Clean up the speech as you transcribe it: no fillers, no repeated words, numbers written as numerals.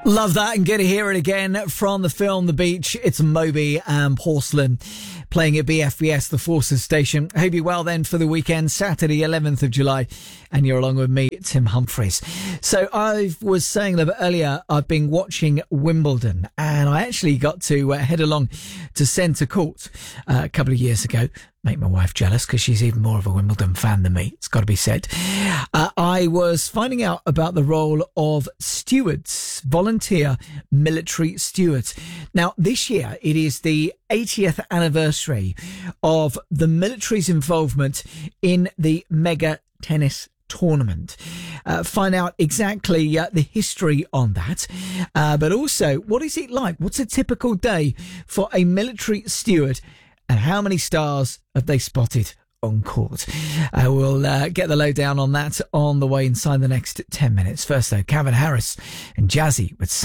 Love that, and get to hear it again from the film The Beach. It's Moby and Porcelain playing at BFBS, the Forces Station. Hope you're well then for the weekend, Saturday 11th of July, and you're along with me, Tim Humphreys. So I was saying a little bit earlier, I've been watching Wimbledon, and I actually got to head along to Centre Court a couple of years ago. Make my wife jealous because she's even more of a Wimbledon fan than me. It's got to be said. I was finding out about the role of stewards, volunteer military stewards. Now, this year, it is the 80th anniversary of the military's involvement in the mega tennis tournament. Find out exactly the history on that, but also what is it like? What's a typical day for a military steward? And how many stars have they spotted on court? We'll get the lowdown on that on the way inside the next 10 minutes. First, though, Calvin Harris and Jazzy with